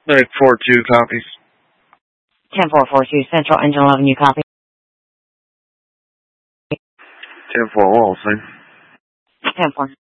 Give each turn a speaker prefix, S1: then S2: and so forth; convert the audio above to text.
S1: 4-2 copies.
S2: 10-4-4-2 Central, Engine 11, you copy?
S1: 10-4, what else, sir?
S2: 10-4.